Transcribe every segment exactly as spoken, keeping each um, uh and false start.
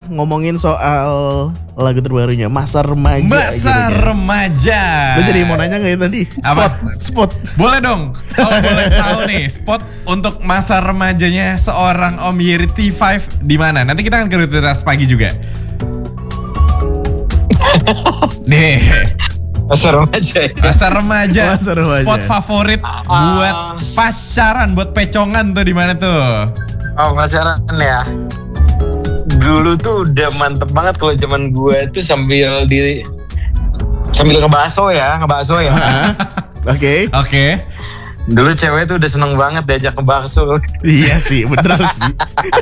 ngomongin soal lagu terbarunya Masa Remaja. Masa gitu, Remaja. Lo jadi mau nanya nggak ya tadi? Apa? Spot, spot. Boleh dong. Kalau boleh tahu nih, spot untuk masa remajanya seorang Om Yeri T lima di mana? Nanti kita akan ke rutinitas pagi juga. Nih. Masa remaja. Masa remaja. Masa remaja. Spot favorit uh, buat pacaran, buat pecongan tuh di mana tuh? Oh, pacaran ya. Dulu tuh udah mantep banget kalau zaman gue tuh sambil di sambil ngebaso ya, ngebaso ya. Oke. Oke. Dulu cewek tuh udah seneng banget diajak ke bakso. Iya sih, bener sih.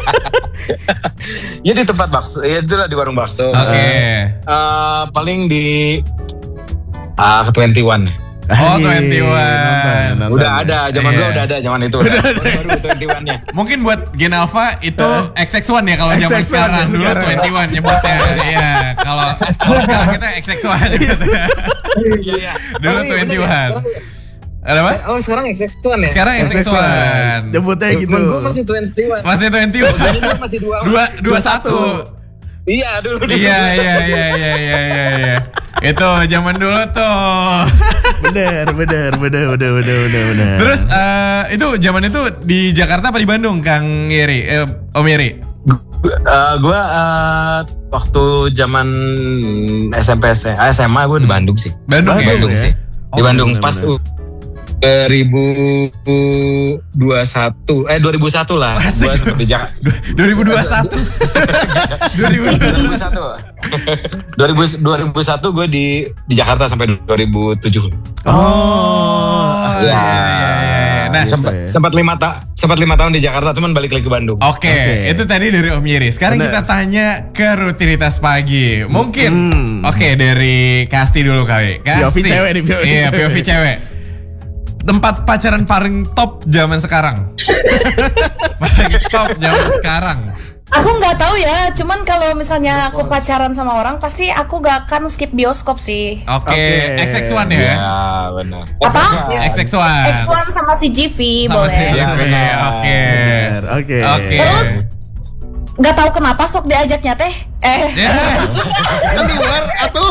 Ya di tempat bakso, ya itulah di warung bakso. Oke. Okay. Uh, paling di Ah, ke twenty one. Oh, twenty one. Udah ada, zaman yeah. dulu udah ada, zaman itu udah. Baru twenty one-nya. Mungkin buat Gen Alpha itu X X one ya kalau zaman sekarang. Dulu twenty one nyebutnya. Iya, kalau kalau sekarang kita X X one gitu. Iya, iya. Dulu twenty one. Ada apa? Oh, sekarang X X one ya? Sekarang X X one. Nyebutnya gitu. Gue masih twenty one. Masih twenty one. Jadi gue masih dua dua dua satu. Iya, dulu. Iya, iya, iya, iya, iya, iya. Itu zaman dulu tuh. Bener, bener, bener, bener, bener, bener, bener. Terus uh, itu zaman itu di Jakarta apa di Bandung, Kang Yeri? Eh, Om Yeri? Uh, gue uh, waktu zaman S M P S M A gue di Bandung sih. Bandung, ya? Bandung ya? sih. Oh, di Bandung bener, pas bener. dua ribu dua puluh satu eh dua ribu satu lah Asik. Gua di Jakarta dua ribu dua puluh satu dua ribu dua puluh satu dua ribu satu gue di di Jakarta sampai dua ribu tujuh. Oh, ya. Iya, iya, iya. Nah, sempat sempat lima ta sempat lima tahun di Jakarta, cuman balik lagi ke Bandung. Oke, okay. okay. Itu tadi dari Om Yeri. Sekarang bener. Kita tanya ke rutinitas pagi. Mungkin, hmm. oke okay, dari Kasti dulu kali. Kasti. P O V cewek nih, P O V Iya, P O V cewek. Tempat pacaran paling top zaman sekarang. Paling top zaman sekarang. Aku nggak tahu ya, cuman kalau misalnya aku pacaran sama orang, pasti aku gak akan skip bioskop sih. Oke, okay. okay. X X one ya? Ya, benar. Apa? X X one. X X one sama si G V sama boleh. Si G V, oke. Oke. Oke. Terus nggak tahu kenapa sok diajaknya teh. Eh. Yeah. Keluar atuh.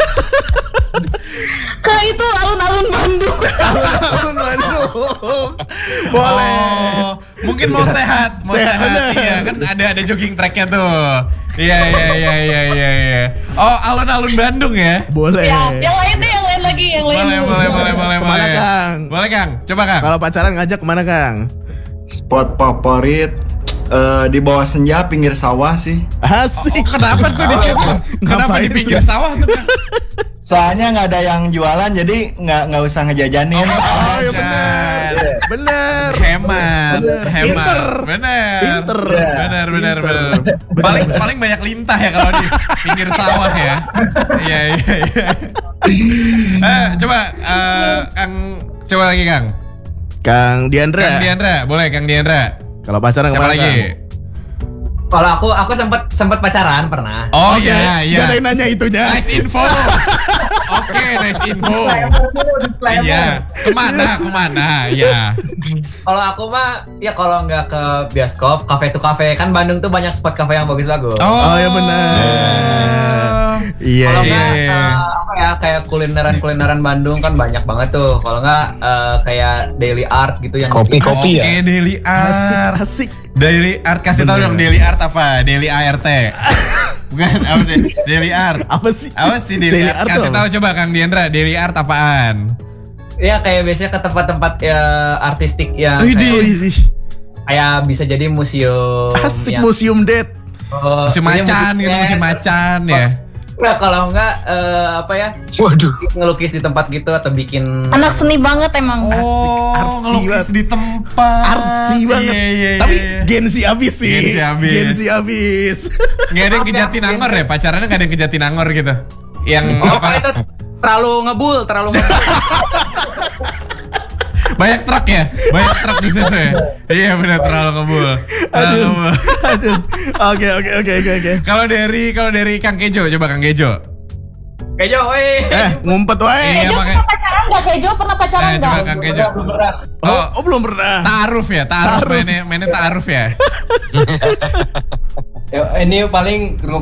Ke itu alun-alun Bandung. Alun-alun Bandung. Boleh. Oh, mungkin mau sehat, mau sehat. sehat. Iya, kan ada ada jogging tracknya tuh. Iya, iya, iya, iya, iya, iya. Oh, alun-alun Bandung ya? Boleh. Ya, yang lain deh, yang lain lagi, yang lain. Boleh, boleh, boleh, boleh, kemana, boleh. Kang? Boleh, Kang. Coba, Kang. Kalau pacaran ngajak kemana, Kang? Spot favorit uh, di bawah senja pinggir sawah sih. Asik. Oh, kenapa tuh di situ? Kenapa di pinggir sawah tuh, Kang? Soalnya nggak ada yang jualan, jadi nggak nggak usah ngejajanin. Oh, Oh, ya benar. Benar. Hemat, Bener. hemat. Pinter. Benar. Pinter. Benar, benar, benar. Paling paling banyak lintah ya kalau di pinggir sawah ya. Iya, iya, iya. Eh, coba uh, Kang, coba lagi, Kang. Kang Diandra. Kang Diandra, boleh Kang Diandra. Kalau pacaran Siapa kemana, lagi? Kang? Kalau aku aku sempat sempat pacaran pernah. Oh Oke, iya, iya. Gak ada yang nanya itunya. Nice info. Oke, nice info. Iya. Kemana? Kemana? Iya. Kalau aku mah ya kalau nggak ke bioskop, kafe to kafe, kan Bandung tuh banyak spot kafe yang bagus-bagus. Oh, ya benar. Iya, Kalau iya. nggak uh, apa ya kayak kulineran-kulineran Bandung kan banyak banget tuh. Kalau nggak uh, kayak daily art gitu yang Kopi-kopi ya. Oke, daily Asik, art. asik. Daily art, kasih tahu dong daily art apa? Daily A R T. Bukan apa sih? Daily art. Apa sih? Apa sih daily, Daily art? art Kasih tuh tahu coba Kang Diandra, daily art apaan? Ya kayak biasanya ke tempat-tempat ya artistik yang Widih. kayak, Widih. kayak bisa jadi museum. Asik, yang, museum date. oh, Musim iya, macan gitu, musim macan ya. Nah kalau enggak uh, apa ya? Waduh. Ngelukis di tempat gitu atau bikin Anak seni banget emang. Oh, artsy ngelukis banget. di tempat. Artsy banget. Iya, iya, Tapi iya. Gen Z abis sih. Gen Z abis. Gen Z abis. Nggak ada yang ke Jatinangor ya? Pacarannya nggak ada yang ke Jatinangor gitu? Yang oh, apa? itu terlalu ngebul, terlalu ngebul. Banyak truk ya? Banyak truk di situ ya? Iya benar, terlalu ngebul. Terlalu Aduh. ngebul. Aduh. Oke, oke, oke, oke, oke. Kalau dari kalau dari Kang Kejo, coba Kang Kejo. Kejo, woi. Eh, ngumpet wae. Iya, Kejo pakai- pernah pacaran nggak? Kejo pernah pacaran Eh, nggak? coba Kang Kejo. Oh, oh, belum pernah. Ta'aruf ya, ta'aruf Ta'aruf. mainnya, mainnya ta'aruf ya. Ya, ini paling